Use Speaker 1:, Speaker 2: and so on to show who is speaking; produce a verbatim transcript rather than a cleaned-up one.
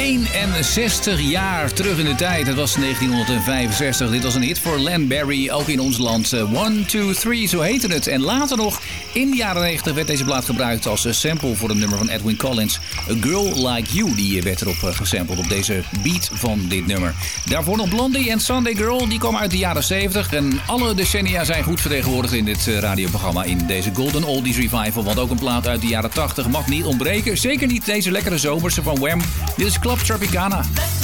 Speaker 1: eenenzestig jaar terug in de tijd. Het was negentienhonderdvijfenzestig. Dit was een hit voor Len Barry, ook in ons land. one, two, three, zo heette het. En later nog, in de jaren negentig, werd deze plaat gebruikt als sample voor een nummer van Edwin Collins. A Girl Like You, die werd erop gesampled op deze beat van dit nummer. Daarvoor nog Blondie en Sunday Girl, die komen uit de jaren zeventig. En alle decennia zijn goed vertegenwoordigd in dit radioprogramma, in deze Golden Oldies Revival. Want ook een plaat uit de jaren tachtig mag niet ontbreken. Zeker niet deze lekkere zomerse van Wham. Dit is Club Tropicana.